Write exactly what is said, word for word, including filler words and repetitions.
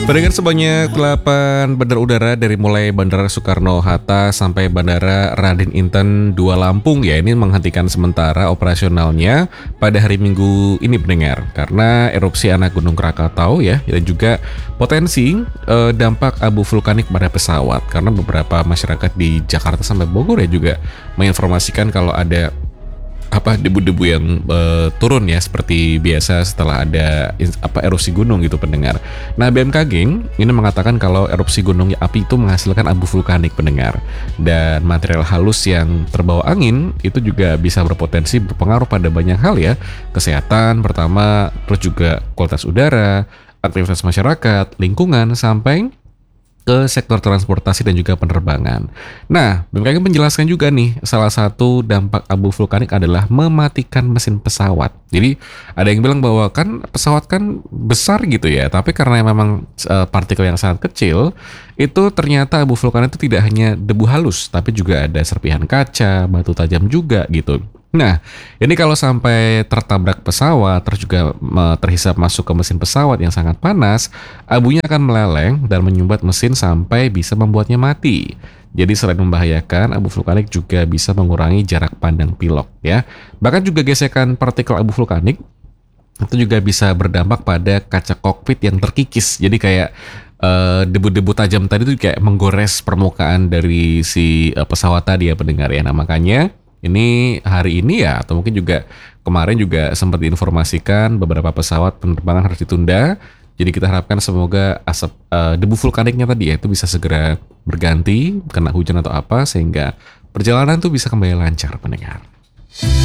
Pendengar sebanyak delapan bandara udara dari mulai Bandara Soekarno-Hatta sampai Bandara Raden Inten dua Lampung ya ini menghentikan sementara operasionalnya pada hari Minggu ini pendengar karena erupsi anak Gunung Krakatau ya dan juga potensi eh, dampak abu vulkanik pada pesawat karena beberapa masyarakat di Jakarta sampai Bogor ya juga menginformasikan kalau ada apa debu-debu yang uh, turun ya seperti biasa setelah ada apa erupsi gunung gitu pendengar. Nah B M K G ini mengatakan kalau erupsi gunung api itu menghasilkan abu vulkanik pendengar dan material halus yang terbawa angin itu juga bisa berpotensi berpengaruh pada banyak hal ya, kesehatan pertama, terus juga kualitas udara, aktivitas masyarakat, lingkungan sampai ke sektor transportasi dan juga penerbangan. Nah, B M K G menjelaskan juga nih, salah satu dampak abu vulkanik adalah mematikan mesin pesawat. Jadi, ada yang bilang bahwa kan pesawat kan besar gitu ya, tapi karena memang uh, partikel yang sangat kecil, itu ternyata abu vulkanik itu tidak hanya debu halus, tapi juga ada serpihan kaca, batu tajam juga gitu. Nah, ini kalau sampai tertabrak pesawat, terus juga terhisap masuk ke mesin pesawat yang sangat panas, abunya akan meleleh dan menyumbat mesin sampai bisa membuatnya mati. Jadi selain membahayakan, abu vulkanik juga bisa mengurangi jarak pandang pilot ya. Bahkan juga gesekan partikel abu vulkanik itu juga bisa berdampak pada kaca kokpit yang terkikis. Jadi kayak uh, debu-debu tajam tadi itu kayak menggores permukaan dari si uh, pesawat tadi ya pendengar ya. Nah makanya ini hari ini ya atau mungkin juga kemarin juga sempat diinformasikan beberapa pesawat penerbangan harus ditunda. Jadi kita harapkan semoga asap uh, debu vulkaniknya tadi ya itu bisa segera berganti kena hujan atau apa sehingga perjalanan tuh bisa kembali lancar pendengar.